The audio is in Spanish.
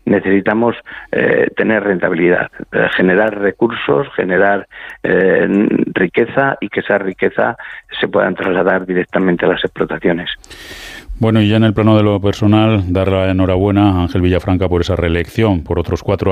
necesitamos tener rentabilidad, generar recursos, generar riqueza, y que esa riqueza se puedan trasladar directamente a las explotaciones. Bueno, y ya en el plano de lo personal, dar la enhorabuena a Ángel Villafranca por esa reelección, por otros 4